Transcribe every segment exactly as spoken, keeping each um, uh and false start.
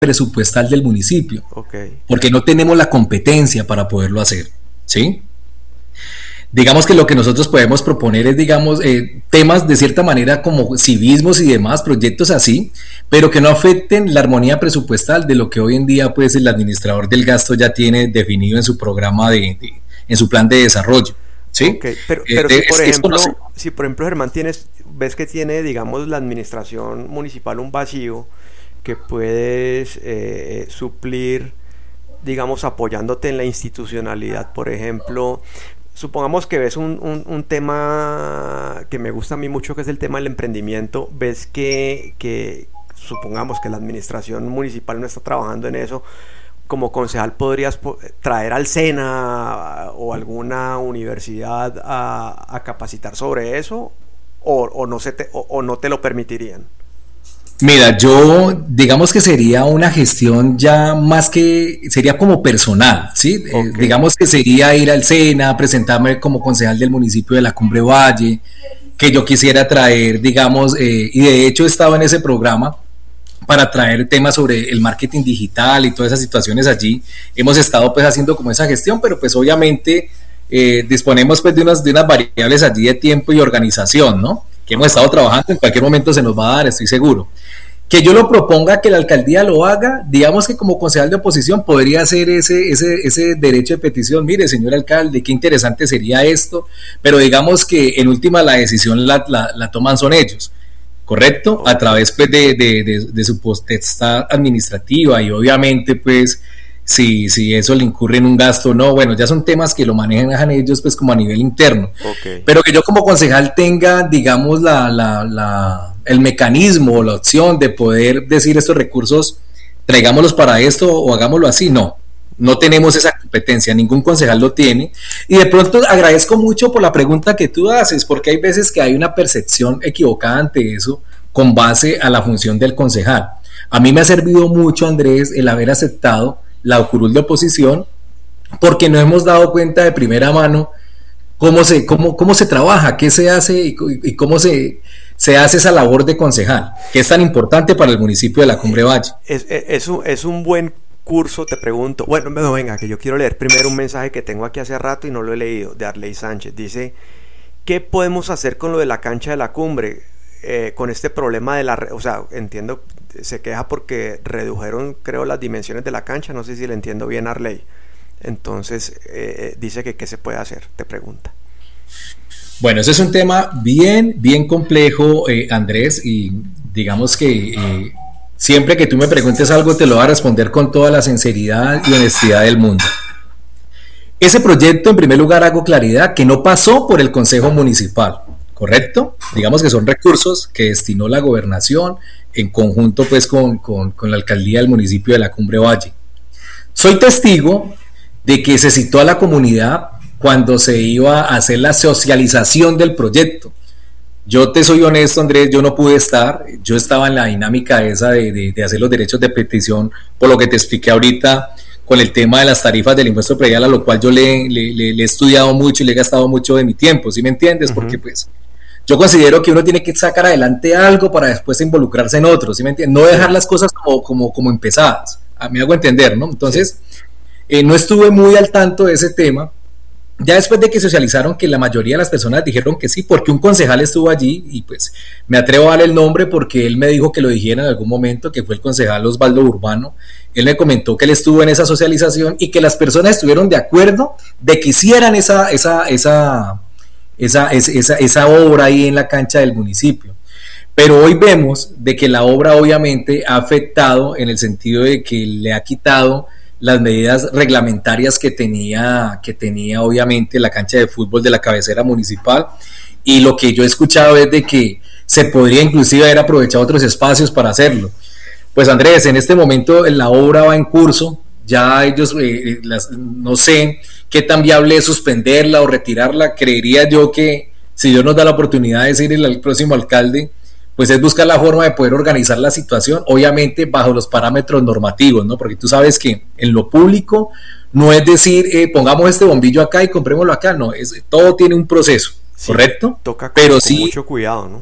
presupuestal del municipio, Okay. porque no tenemos la competencia para poderlo hacer, ¿sí? Digamos que lo que nosotros podemos proponer es, digamos, eh, temas de cierta manera como civismos y demás, proyectos así, pero que no afecten la armonía presupuestal de lo que hoy en día pues el administrador del gasto ya tiene definido en su programa de, de en su plan de desarrollo, ¿sí? Okay. Pero, Eh, pero si, es- por es ejemplo, conocer- si por ejemplo, Germán, tienes, ves que tiene, digamos, la administración municipal un vacío que puedes eh, eh, suplir, digamos, apoyándote en la institucionalidad, por ejemplo, supongamos que ves un, un, un tema que me gusta a mí mucho, que es el tema del emprendimiento, ves que, que supongamos que la administración municipal no está trabajando en eso, como concejal podrías po- traer al SENA o alguna universidad a, a capacitar sobre eso, o, o no se te, o, o no te lo permitirían. Mira, yo digamos que sería una gestión ya más que, sería como personal, ¿sí? Eh, Ok. digamos que sería ir al SENA, presentarme como concejal del municipio de la Cumbre Valle, que yo quisiera traer, digamos, eh, y de hecho he estado en ese programa para traer temas sobre el marketing digital y todas esas situaciones allí. Hemos estado pues haciendo como esa gestión, pero pues obviamente eh, disponemos pues de unas, de unas variables allí de tiempo y organización, ¿no? Que hemos estado trabajando, en cualquier momento se nos va a dar, estoy seguro. Que yo lo proponga, que la alcaldía lo haga, digamos que como concejal de oposición podría hacer ese, ese, ese derecho de petición. Mire, señor alcalde, qué interesante sería esto, pero digamos que en última la decisión la, la, la toman son ellos, ¿correcto? A través pues de, de, de, de su potestad administrativa, y obviamente pues si, si eso le incurre en un gasto o no, bueno, ya son temas que lo manejan ellos pues como a nivel interno, Ok. pero que yo como concejal tenga, digamos, la, la, la, el mecanismo o la opción de poder decir estos recursos, traigámoslos para esto o hagámoslo así, no. No tenemos esa competencia, ningún concejal lo tiene. Y de pronto agradezco mucho por la pregunta que tú haces, porque hay veces que hay una percepción equivocada ante eso con base a la función del concejal. A mí me ha servido mucho, Andrés, el haber aceptado la curul de oposición, porque nos hemos dado cuenta de primera mano cómo se, cómo, cómo se trabaja, qué se hace y, y cómo se, se hace esa labor de concejal, que es tan importante para el municipio de la Cumbre Valle. Es, es, es un, es un buen curso, te pregunto. Bueno, no, venga, que yo quiero leer primero un mensaje que tengo aquí hace rato y no lo he leído, de Arley Sánchez. Dice, ¿qué podemos hacer con lo de la cancha de la Cumbre? Eh, con este problema de la... Re- o sea, entiendo, se queja porque redujeron, creo, las dimensiones de la cancha. No sé si le entiendo bien a Arley. Entonces, eh, dice que qué se puede hacer, te pregunta. Bueno, ese es un tema bien, bien complejo, eh, Andrés, y digamos que eh, siempre que tú me preguntes algo te lo voy a responder con toda la sinceridad y honestidad del mundo. Ese proyecto, en primer lugar, hago claridad que no pasó por el Consejo Municipal, ¿correcto? Digamos que son recursos que destinó la gobernación en conjunto pues con, con, con la alcaldía del municipio de la Cumbre Valle. Soy testigo de que se citó a la comunidad cuando se iba a hacer la socialización del proyecto. Yo te soy honesto, Andrés, yo no pude estar, yo estaba en la dinámica esa de, de, de hacer los derechos de petición, por lo que te expliqué ahorita con el tema de las tarifas del impuesto predial, a lo cual yo le, le, le, le he estudiado mucho y le he gastado mucho de mi tiempo, ¿sí me entiendes? Uh-huh. Porque pues yo considero que uno tiene que sacar adelante algo para después involucrarse en otro, ¿sí me entiendes? No dejar las cosas como, como, como empezadas, a mí me hago entender, ¿no? Entonces, eh, no estuve muy al tanto de ese tema. Ya después de que socializaron, que la mayoría de las personas dijeron que sí, porque un concejal estuvo allí, y pues me atrevo a dar el nombre porque él me dijo que lo dijera en algún momento, que fue el concejal Osvaldo Urbano. Él me comentó que él estuvo en esa socialización y que las personas estuvieron de acuerdo de que hicieran esa, esa, esa, esa, esa, esa obra ahí en la cancha del municipio. Pero hoy vemos de que la obra obviamente ha afectado en el sentido de que le ha quitado las medidas reglamentarias que tenía, que tenía obviamente la cancha de fútbol de la cabecera municipal, y lo que yo he escuchado es de que se podría inclusive haber aprovechado otros espacios para hacerlo. Pues Andrés, en este momento la obra va en curso, ya ellos, eh, las, no sé qué tan viable es suspenderla o retirarla. Creería yo que si Dios nos da la oportunidad de decirle al próximo alcalde, pues es buscar la forma de poder organizar la situación, obviamente bajo los parámetros normativos, ¿no? Porque tú sabes que en lo público no es decir, eh, pongamos este bombillo acá y comprémoslo acá, no, es, todo tiene un proceso, sí, ¿correcto? Toca con, pero con sí, mucho cuidado, ¿no?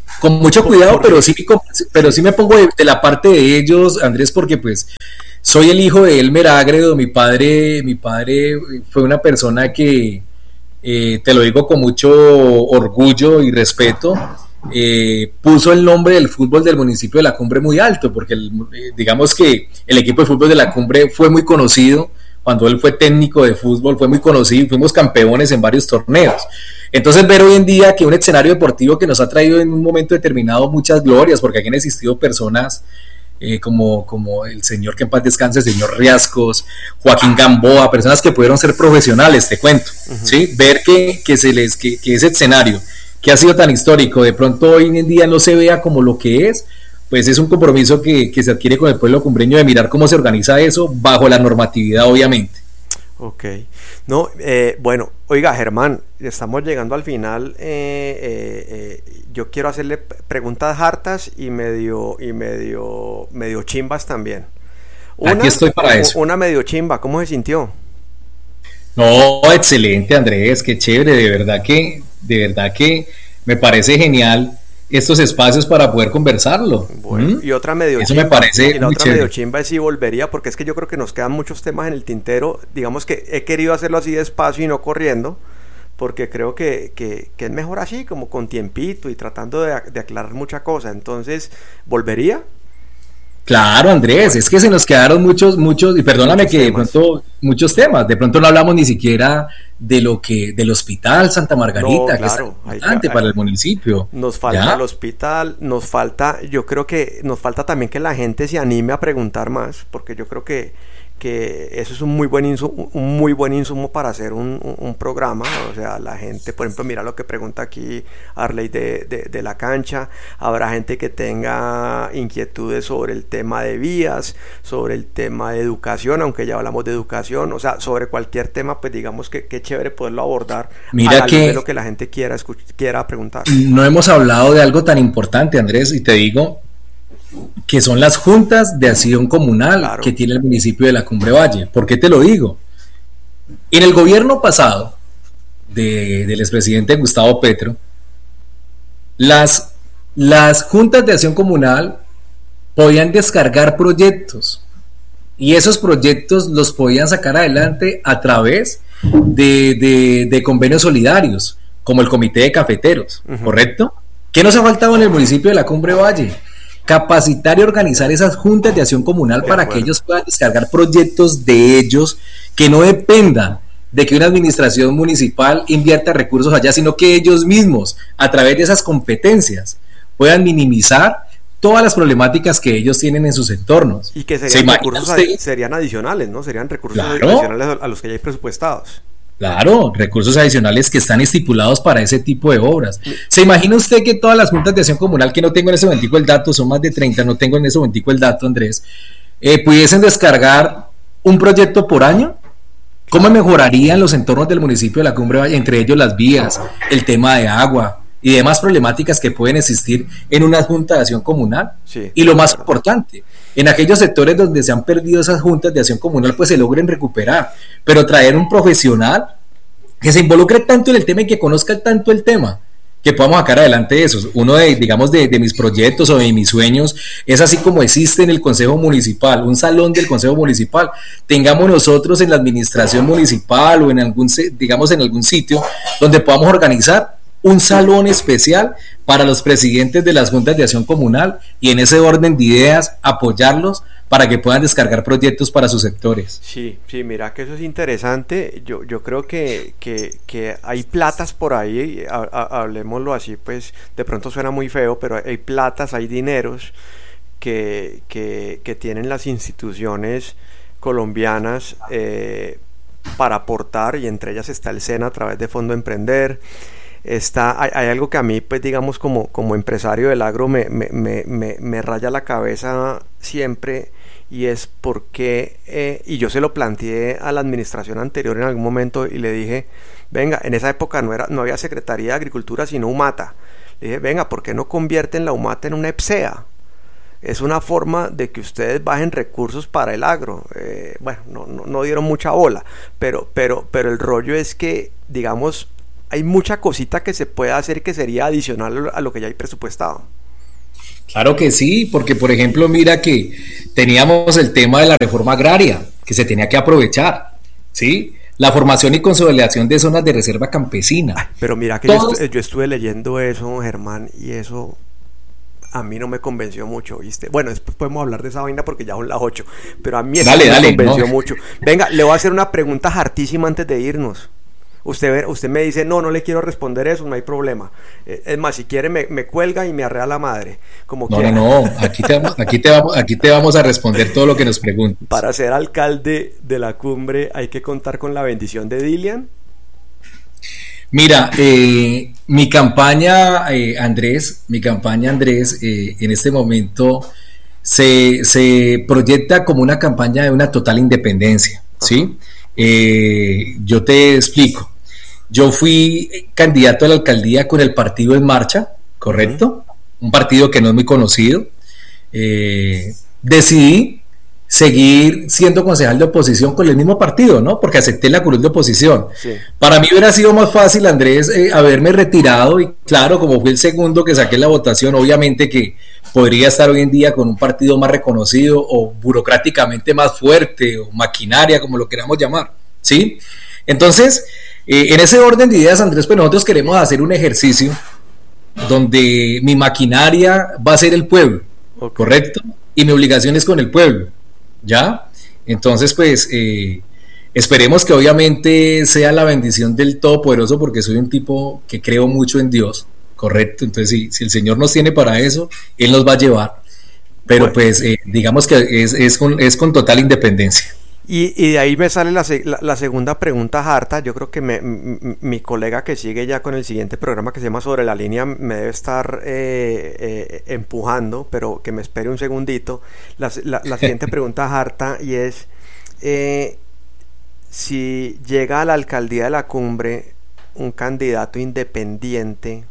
con mucho cuidado, pero sí, pero sí me pongo de, de la parte de ellos, Andrés, porque pues soy el hijo de Elmer Agredo. Mi padre, mi padre fue una persona que, eh, te lo digo con mucho orgullo y respeto, eh, puso el nombre del fútbol del municipio de La Cumbre muy alto, porque el, eh, digamos que el equipo de fútbol de La Cumbre fue muy conocido. Cuando él fue técnico de fútbol fue muy conocido, fuimos campeones en varios torneos. Entonces ver hoy en día que un escenario deportivo que nos ha traído en un momento determinado muchas glorias, porque aquí han existido personas eh, como, como el señor, que en paz descanse, el señor Riascos, Joaquín Gamboa, personas que pudieron ser profesionales, te cuento, uh-huh. ¿Sí? Ver que, que, se les, que, que ese escenario que ha sido tan histórico, de pronto hoy en día no se vea como lo que es, pues es un compromiso que, que se adquiere con el pueblo cumbreño de mirar cómo se organiza eso bajo la normatividad, obviamente. Ok. No, eh, bueno, oiga, Germán, estamos llegando al final. Eh, eh, eh, yo quiero hacerle preguntas hartas y medio, y medio, medio chimbas también. Una, Aquí estoy para eso. Una medio chimba, ¿cómo se sintió? No, excelente, Andrés, qué chévere, de verdad que, de verdad que me parece genial estos espacios para poder conversarlo. Bueno, ¿Mm? Y otra medio Eso chimba, me parece y la muy otra chévere. medio chimba es si volvería, porque es que yo creo que nos quedan muchos temas en el tintero. Digamos que he querido hacerlo así despacio y no corriendo, porque creo que, que, que es mejor así, como con tiempito y tratando de, de aclarar mucha cosa. Entonces, ¿volvería? Claro, Andrés, bueno, es que se nos quedaron muchos, muchos, y perdóname que de pronto, muchos temas, de pronto no hablamos ni siquiera de lo que, del hospital Santa Margarita, no, claro, que es importante hay, para hay, el municipio. Nos falta ¿Ya? el hospital, nos falta, yo creo que nos falta también que la gente se anime a preguntar más, porque yo creo que que eso es un muy buen insumo, un muy buen insumo para hacer un, un, un programa. O sea, la gente, por ejemplo, mira lo que pregunta aquí Arley de, de, de la cancha. Habrá gente que tenga inquietudes sobre el tema de vías, sobre el tema de educación, aunque ya hablamos de educación, o sea, sobre cualquier tema, pues digamos que qué chévere poderlo abordar. Mira, que de lo que la gente quiera escuch- quiera preguntar. No hemos hablado de algo tan importante, Andrés, y te digo que son las juntas de acción comunal, claro, que tiene el municipio de La Cumbre Valle. ¿Por qué te lo digo? En el gobierno pasado de, del expresidente Gustavo Petro, las, las juntas de acción comunal podían descargar proyectos, y esos proyectos los podían sacar adelante a través de, de, de convenios solidarios, como el comité de cafeteros, uh-huh. ¿Correcto? ¿Qué nos ha faltado en el municipio de La Cumbre Valle? Capacitar y organizar esas juntas de acción comunal para que ellos puedan descargar proyectos de ellos, que no dependan de que una administración municipal invierta recursos allá, sino que ellos mismos, a través de esas competencias, puedan minimizar todas las problemáticas que ellos tienen en sus entornos. Y que serían recursos adi- serían adicionales, ¿no? Serían recursos claro. adicionales a los que ya hay presupuestados. Claro, recursos adicionales que están estipulados para ese tipo de obras. ¿Se imagina usted que todas las juntas de acción comunal, que no tengo en ese momentico el dato, son más de treinta, no tengo en ese momentico el dato, Andrés, eh, pudiesen descargar un proyecto por año? ¿Cómo mejorarían los entornos del municipio de La Cumbre Valle, entre ellos las vías, el tema de agua y demás problemáticas que pueden existir en una junta de acción comunal? Sí, y lo más claro. importante, en aquellos sectores donde se han perdido esas juntas de acción comunal, pues se logren recuperar, pero traer un profesional que se involucre tanto en el tema y que conozca tanto el tema, que podamos sacar adelante eso. Uno de, digamos, de, de mis proyectos o de mis sueños es así como existe en el Consejo Municipal, un salón del Consejo Municipal, tengamos nosotros en la administración municipal o en algún, digamos, en algún sitio donde podamos organizar un salón especial para los presidentes de las juntas de acción comunal y en ese orden de ideas apoyarlos para que puedan descargar proyectos para sus sectores. Sí, sí, mira que eso es interesante. Yo, yo creo que, que, que hay platas por ahí, ha, ha, hablemoslo así, pues de pronto suena muy feo, pero hay platas, hay dineros que, que, que tienen las instituciones colombianas eh, para aportar, y entre ellas está el SENA a través de Fondo Emprender. Está, hay, hay algo que a mí, pues digamos, como, como empresario del agro me, me, me, me, me raya la cabeza siempre, y es porque, eh, y yo se lo planteé a la administración anterior en algún momento y le dije, venga, en esa época no, era, no había Secretaría de Agricultura sino UMATA. Le dije, venga, ¿por qué no convierten la UMATA en una EPSEA? Es una forma de que ustedes bajen recursos para el agro. Eh, bueno, no, no, no dieron mucha bola, pero, pero, pero el rollo es que, digamos, hay mucha cosita que se puede hacer que sería adicional a lo que ya hay presupuestado. Claro que sí, porque por ejemplo, mira que teníamos el tema de la reforma agraria, que se tenía que aprovechar, ¿sí? La formación y consolidación de zonas de reserva campesina. Ay, pero mira que yo, estu- yo estuve leyendo eso, Germán, y eso a mí no me convenció mucho, ¿viste? Bueno, después podemos hablar de esa vaina porque ya son las ocho, pero a mí eso dale, no dale, me convenció no. mucho. Venga, le voy a hacer una pregunta hartísima antes de irnos. Usted, usted me dice, no, no le quiero responder eso, no hay problema. Eh, es más, si quiere me, me cuelga y me arrea la madre, como No, quiera. no, no, aquí te, vamos, aquí, te vamos, aquí te vamos a responder todo lo que nos preguntes. Para ser alcalde de la cumbre hay que contar con la bendición de Dilian. Mira, eh, mi campaña, eh, Andrés, mi campaña, Andrés, eh, en este momento se, se proyecta como una campaña de una total independencia, ¿sí? Eh, yo te explico. Yo fui candidato a la alcaldía con el partido En Marcha, ¿correcto? Uh-huh. Un partido que no es muy conocido. Eh, decidí seguir siendo concejal de oposición con el mismo partido, ¿no? Porque acepté la curul de oposición. Sí. Para mí hubiera sido más fácil, Andrés, eh, haberme retirado y claro, como fui el segundo que saqué la votación, obviamente que podría estar hoy en día con un partido más reconocido o burocráticamente más fuerte o maquinaria, como lo queramos llamar, ¿sí? Entonces, eh, en ese orden de ideas, Andrés, pues nosotros queremos hacer un ejercicio donde mi maquinaria va a ser el pueblo, okay. ¿Correcto? Y mi obligación es con el pueblo, ¿ya? Entonces, pues, eh, esperemos que obviamente sea la bendición del Todopoderoso, porque soy un tipo que creo mucho en Dios, ¿correcto? Entonces, si, si el Señor nos tiene para eso, Él nos va a llevar, pero bueno, pues, eh, digamos que es, es, con, es con total independencia. Y, y de ahí me sale la, la, la segunda pregunta harta. Yo creo que me, mi, mi colega que sigue ya con el siguiente programa que se llama Sobre la Línea me debe estar eh, eh, empujando, pero que me espere un segundito. La, la, la siguiente pregunta harta y es eh, si llega a la alcaldía de la cumbre un candidato independiente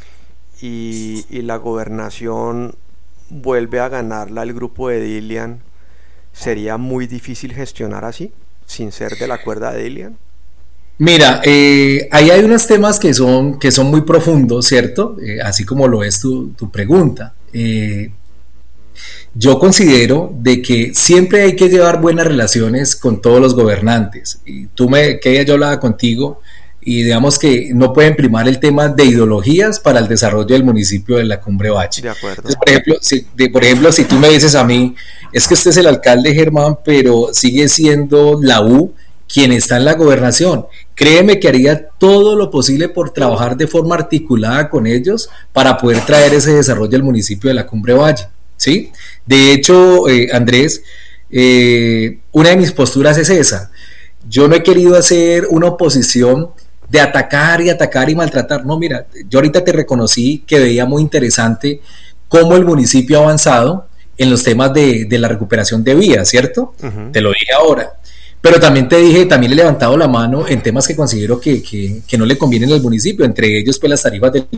y, y la gobernación vuelve a ganarla el grupo de Dilian, ¿sería muy difícil gestionar así, sin ser de la cuerda de Dilian? Mira, eh, ahí hay unos temas que son, que son muy profundos, ¿cierto? Eh, así como lo es tu, tu pregunta. Eh, yo considero de que siempre hay que llevar buenas relaciones con todos los gobernantes. Y tú me, que yo hablaba contigo, y digamos que no pueden primar el tema de ideologías para el desarrollo del municipio de la Cumbre Bache. De acuerdo. Entonces, por ejemplo, si, de, por ejemplo, si tú me dices a mí, es que usted es el alcalde, Germán, pero sigue siendo la U quien está en la gobernación, créeme que haría todo lo posible por trabajar de forma articulada con ellos para poder traer ese desarrollo al municipio de la Cumbre Valle, ¿sí? De hecho, eh, Andrés, eh, una de mis posturas es esa. Yo no he querido hacer una oposición de atacar y atacar y maltratar. No, mira, yo ahorita te reconocí que veía muy interesante cómo el municipio ha avanzado en los temas de, de la recuperación de vías, ¿cierto? Uh-huh. Te lo dije ahora. Pero también te dije, también he levantado la mano en temas que considero que, que, que no le convienen al municipio, entre ellos pues las tarifas del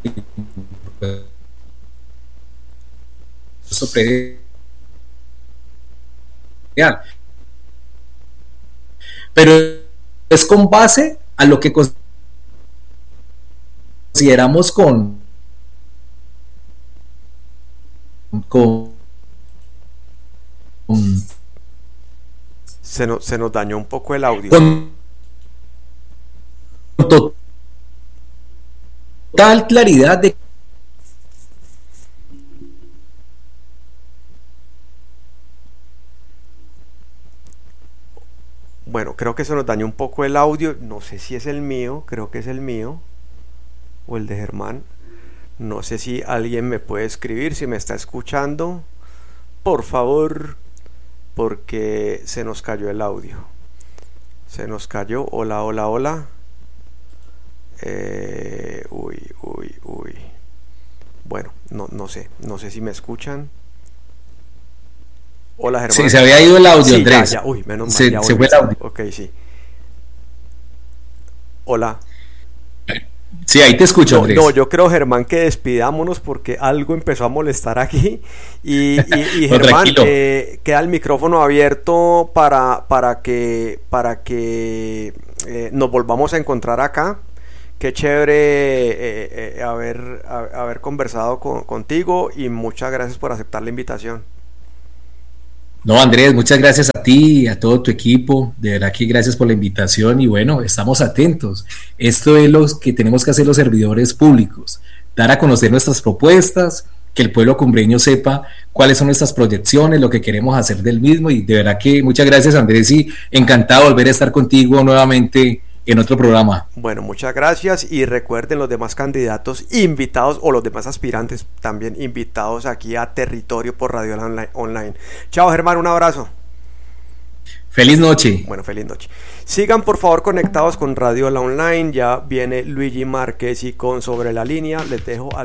pero es con base a lo que consideramos con con, con se, nos, se nos dañó un poco el audio con total claridad de Bueno, creo que se nos dañó un poco el audio. No sé si es el mío, creo que es el mío o el de Germán. No sé si alguien me puede escribir, si me está escuchando, por favor, porque se nos cayó el audio. Se nos cayó. Hola, hola, hola. Eh, uy, uy, uy. Bueno, no, no sé, no sé si me escuchan. Hola, Germán. Sí, se había ido el audio, sí, Andrés. Ya, ya. Uy, menos mal. Se, ya se fue el audio. Ok, sí. Hola. Sí, ahí te escucho, no, Andrés. No, yo creo, Germán, que despidámonos porque algo empezó a molestar aquí. Y, y, y Germán, no, eh, queda el micrófono abierto para, para que, para que eh, nos volvamos a encontrar acá. qué chévere eh, eh, haber, haber conversado con, contigo y muchas gracias por aceptar la invitación. No, Andrés, muchas gracias a ti y a todo tu equipo. De verdad que gracias por la invitación y bueno, estamos atentos. Esto es lo que tenemos que hacer los servidores públicos, dar a conocer nuestras propuestas, que el pueblo cumbreño sepa cuáles son nuestras proyecciones, lo que queremos hacer del mismo y de verdad que muchas gracias, Andrés, y encantado de volver a estar contigo nuevamente en otro programa. Bueno, muchas gracias y recuerden los demás candidatos invitados o los demás aspirantes también invitados aquí a Territorio por Radio Online. Chao, Germán, un abrazo. Feliz noche. Bueno, feliz noche. Sigan por favor conectados con Radio La Online. Ya viene Luigi Márquez y con Sobre la Línea. Les dejo al